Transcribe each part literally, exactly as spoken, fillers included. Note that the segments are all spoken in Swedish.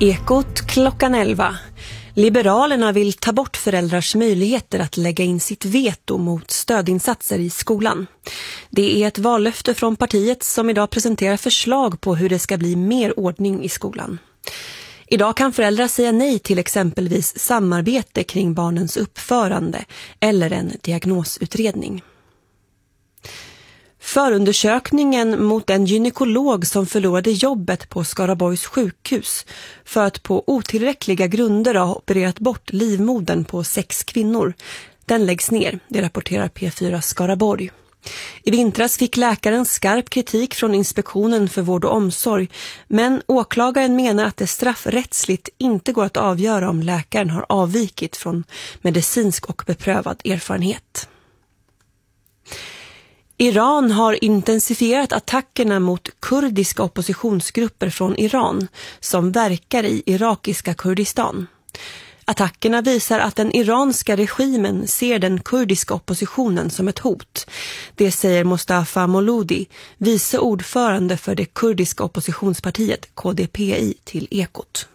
Ekot klockan elva. Liberalerna vill ta bort föräldrars möjligheter att lägga in sitt veto mot stödinsatser i skolan. Det är ett vallöfte från partiet som idag presenterar förslag på hur det ska bli mer ordning i skolan. Idag kan föräldrar säga nej till exempelvis samarbete kring barnens uppförande eller en diagnosutredning. Förundersökningen mot en gynekolog som förlorade jobbet på Skaraborgs sjukhus för att på otillräckliga grunder ha opererat bort livmodern på sex kvinnor, den läggs ner, det rapporterar P fyra Skaraborg. I vintras fick läkaren skarp kritik från Inspektionen för vård och omsorg, men åklagaren menar att det straffrättsligt inte går att avgöra om läkaren har avvikit från medicinsk och beprövad erfarenhet. Iran har intensifierat attackerna mot kurdiska oppositionsgrupper från Iran som verkar i irakiska Kurdistan. Attackerna visar att den iranska regimen ser den kurdiska oppositionen som ett hot. Det säger Mustafa Moloudi, vice ordförande för det kurdiska oppositionspartiet K D P I till Ekot.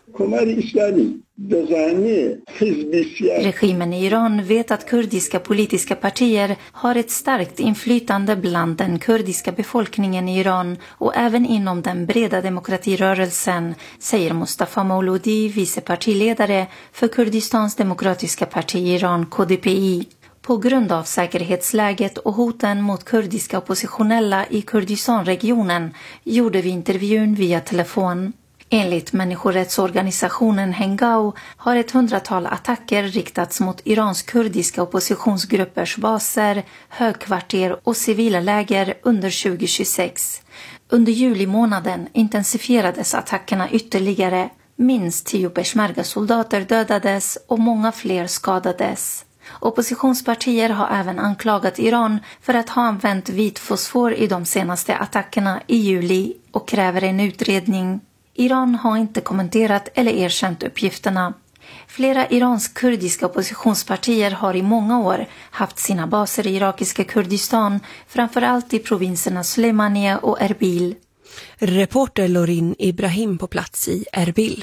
Regimen i Iran vet att kurdiska politiska partier har ett starkt inflytande bland den kurdiska befolkningen i Iran och även inom den breda demokratirörelsen, säger Mustafa Moloudi, vice partiledare för Kurdistans demokratiska parti i Iran, K D P I. På grund av säkerhetsläget och hoten mot kurdiska oppositionella i Kurdistanregionen gjorde vi intervjun via telefon. Enligt människorättsorganisationen Hengao har ett hundratal attacker riktats mot Irans kurdiska oppositionsgruppers baser, högkvarter och civila läger under tjugo tjugosex. Under julimånaden intensifierades attackerna ytterligare. Minst tio peshmerga-soldater dödades och många fler skadades. Oppositionspartier har även anklagat Iran för att ha använt vit fosfor i de senaste attackerna i juli och kräver en utredning. Iran har inte kommenterat eller erkänt uppgifterna. Flera iransk-kurdiska oppositionspartier har i många år haft sina baser i irakiska Kurdistan, framförallt i provinserna Suleimania och Erbil. Reporter Lorin Ibrahim på plats i Erbil.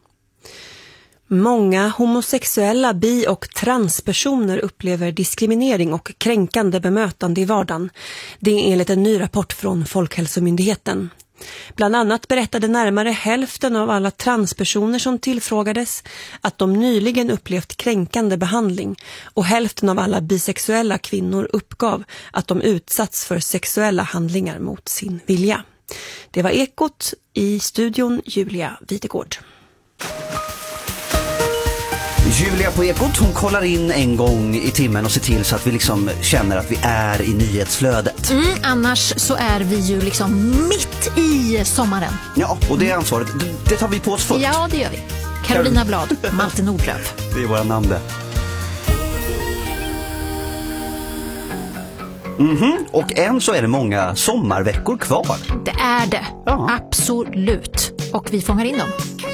Många homosexuella, bi- och transpersoner upplever diskriminering och kränkande bemötande i vardagen. Det är enligt en ny rapport från Folkhälsomyndigheten. Bland annat berättade närmare hälften av alla transpersoner som tillfrågades att de nyligen upplevt kränkande behandling, och hälften av alla bisexuella kvinnor uppgav att de utsatts för sexuella handlingar mot sin vilja. Det var Ekot, i studion Julia Videgård. Julia på Ekot, hon kollar in en gång i timmen och ser till så att vi liksom känner att vi är i nyhetsflödet. Mm, annars så är vi ju liksom mitt i sommaren. Ja, och det ansvaret, det tar vi på oss fullt. Ja, det gör vi. Carolina Blad, Malte Nordlöf. Det är våra namn det. Mhm, och än så är det många sommarveckor kvar. Det är det, ja. Absolut. Och vi fångar in dem.